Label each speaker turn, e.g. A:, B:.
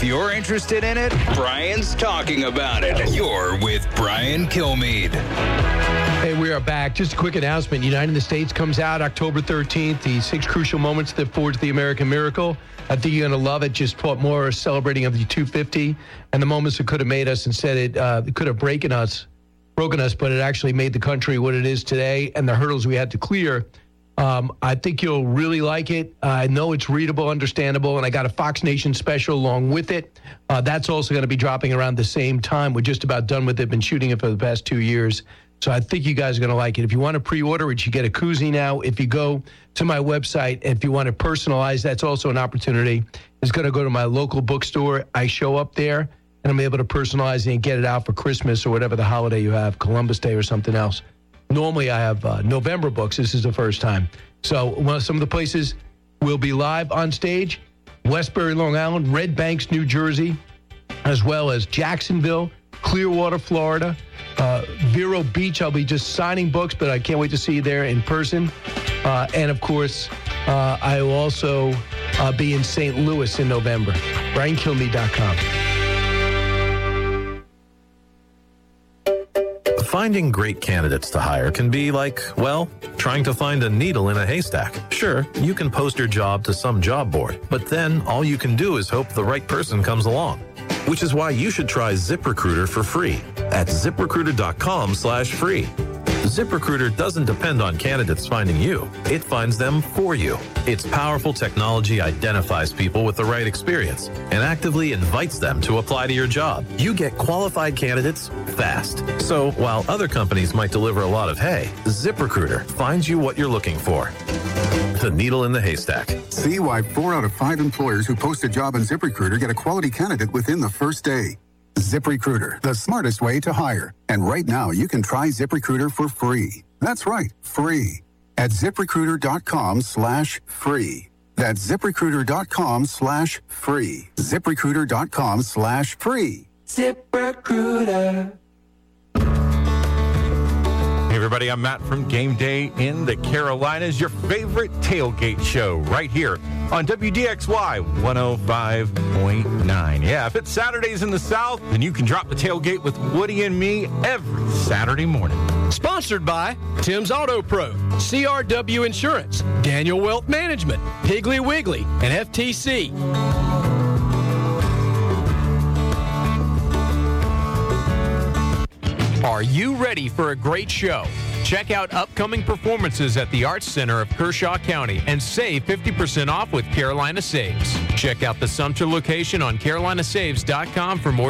A: you're interested in it, Brian's talking about it. You're with Brian Kilmeade.
B: Hey, we are back. Just a quick announcement. United in the States comes out October 13th. The 6 crucial moments that forged the American miracle. I think you're going to love it. Just put more celebrating of the 250 and the moments that could have made us. Instead, it could have broken us, but it actually made the country what it is today and the hurdles we had to clear. I think you'll really like it. I know it's readable, understandable, and I got a Fox Nation special along with it. That's also going to be dropping around the same time. We're just about done with it. Been shooting it for the past 2 years. So I think you guys are going to like it. If you want to pre-order it, you get a koozie now. If you go to my website, if you want to personalize, that's also an opportunity. It's going to go to my local bookstore. I show up there, and I'm able to personalize it and get it out for Christmas or whatever the holiday you have, Columbus Day or something else. Normally, I have November books. This is the first time. So some of the places will be live on stage. Westbury, Long Island, Red Banks, New Jersey, as well as Jacksonville, Clearwater, Florida, Vero Beach. I'll be just signing books, but I can't wait to see you there in person. And, of course, I will also be in St. Louis in November. BrianKilmeade.com.
C: Finding great candidates to hire can be like, well, trying to find a needle in a haystack. Sure, you can post your job to some job board, but then all you can do is hope the right person comes along. Which is why you should try ZipRecruiter for free at ZipRecruiter.com/free. ZipRecruiter doesn't depend on candidates finding you. It finds them for you. Its powerful technology identifies people with the right experience and actively invites them to apply to your job. You get qualified candidates fast. So while other companies might deliver a lot of hay, ZipRecruiter finds you what you're looking for. The needle in the haystack.
D: See why 4 out of 5 employers who post a job on ZipRecruiter get a quality candidate within the first day. ZipRecruiter, the smartest way to hire. And right now, you can try ZipRecruiter for free. That's right, free. At ZipRecruiter.com/free. That's ZipRecruiter.com/free. ZipRecruiter.com/free.
E: ZipRecruiter.
F: Hey everybody, I'm Matt from Game Day in the Carolinas, your favorite tailgate show right here on WDXY 105.9. Yeah, if it's Saturdays in the South, then you can drop the tailgate with Woody and me every Saturday morning.
G: Sponsored by Tim's Auto Pro, CRW Insurance, Daniel Wealth Management, Piggly Wiggly, and FTC. Are you ready for a great show? Check out upcoming performances at the Arts Center of Kershaw County and save 50% off with Carolina Saves. Check out the Sumter location on carolinasaves.com for more